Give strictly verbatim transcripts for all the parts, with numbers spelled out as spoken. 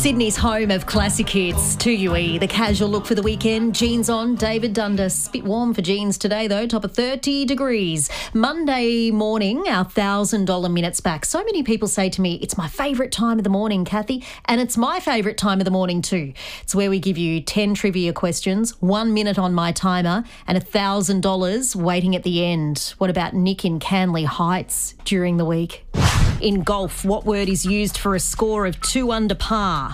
Sydney's home of classic hits, two U E. The casual look for the weekend. Jeans on, David Dundas. Bit warm for jeans today, though. Top of thirty degrees. Monday morning, our one thousand dollars Minutes back. So many people say to me, it's my favourite time of the morning, Kathy, and it's my favourite time of the morning too. It's where we give you ten trivia questions, one minute on my timer, and one thousand dollars waiting at the end. What about Nick in Canley Heights during the week? In golf, what word is used for a score of two under par?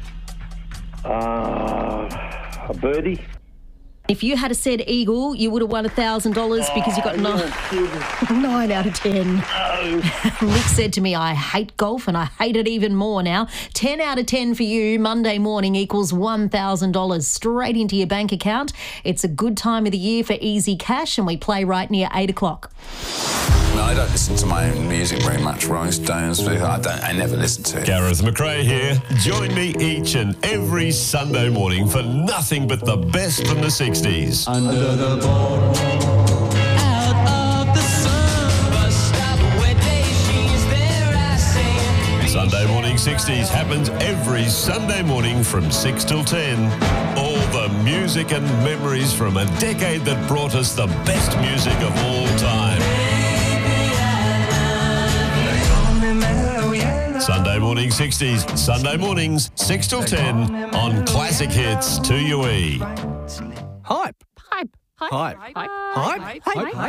Uh, a birdie. If you had a said eagle, you would have won one thousand dollars oh, because you got nine, nine out of ten. No. Nick said to me, I hate golf and I hate it even more now. ten out of ten for you. Monday morning equals one thousand dollars straight into your bank account. It's a good time of the year for easy cash and we play right near eight o'clock. No, I don't listen to my own music very much, Rolling Stones. I, don't, I never listen to it. Gareth McRae here. Join me each and every Sunday morning for nothing but the best from the sixties. Under the board, out of the sun, bus stop where she's there, I say. Sunday Morning sixties happens every Sunday morning from six till ten. All the music and memories from a decade that brought us the best music of all time. Sunday Morning sixties, Sunday mornings, six till ten on Classic Hits two U E. Hype. Hype. Hype. Hype. Hype.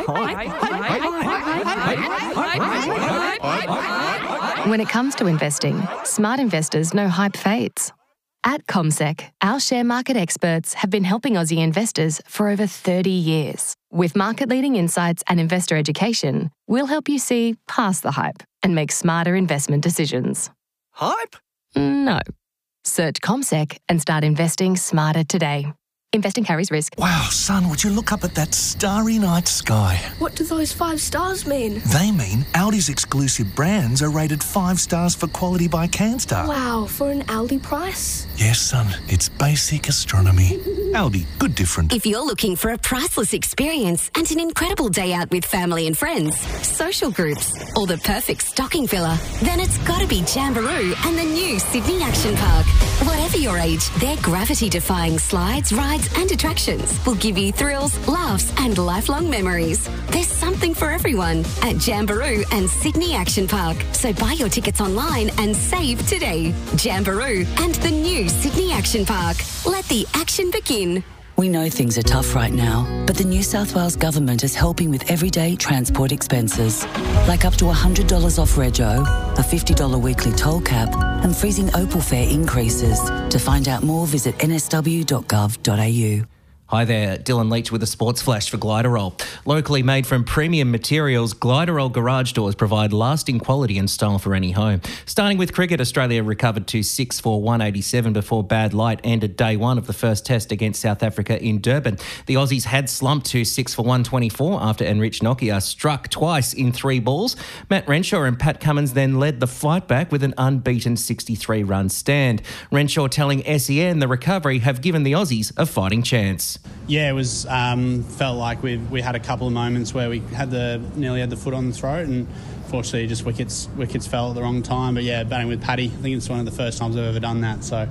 Hype. When it comes to investing, smart investors know hype fades. At CommSec, our share market experts have been helping Aussie investors for over thirty years. With market-leading insights and investor education, we'll help you see past the hype and make smarter investment decisions. Hype? No. Search CommSec and start investing smarter today. Investing carries risk. Wow, son, would you look up at that starry night sky? What do those five stars mean? They mean Audi's exclusive brands are rated five stars for quality by CanStar. Wow, for an Audi price? Yes, son, it's basic astronomy. Audi, good different. If you're looking for a priceless experience and an incredible day out with family and friends, social groups, or the perfect stocking filler, then it's got to be Jamboree and the new Sydney Action Park. Whatever your age, their gravity-defying slides, rides and attractions will give you thrills, laughs and lifelong memories. There's something for everyone at Jamboree and Sydney Action Park. So buy your tickets online and save today. Jamboree and the new Sydney Action Park. Let the action begin. We know things are tough right now, but the New South Wales Government is helping with everyday transport expenses, like up to one hundred dollars off rego, a fifty dollars weekly toll cap, and freezing Opal fare increases. To find out more, visit n s w dot gov dot a u. Hi there, Dylan Leach with a sports flash for Gliderol. Locally made from premium materials, Gliderol garage doors provide lasting quality and style for any home. Starting with cricket, Australia recovered to six for one eighty-seven before bad light ended day one of the first test against South Africa in Durban. The Aussies had slumped to six for one twenty-four after Enrich Nokia struck twice in three balls. Matt Renshaw and Pat Cummins then led the fight back with an unbeaten sixty-three run stand. Renshaw telling S E N the recovery have given the Aussies a fighting chance. Yeah, it was um, felt like we we had a couple of moments where we had the nearly had the foot on the throat, and fortunately just wickets wickets fell at the wrong time. But yeah, batting with Paddy, I think it's one of the first times I've ever done that. So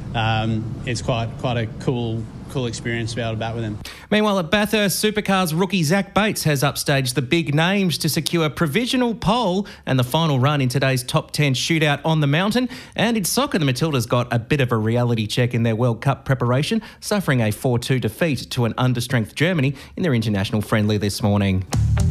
um, it's quite quite a cool cool experience to be able to bat with him. Meanwhile, at Bathurst, Supercars rookie Zach Bates has upstaged the big names to secure provisional pole and the final run in today's top ten shootout on the mountain. And in soccer, the Matildas got a bit of a reality check in their World Cup preparation, suffering a four two defeat to an understrength Germany in their international friendly this morning.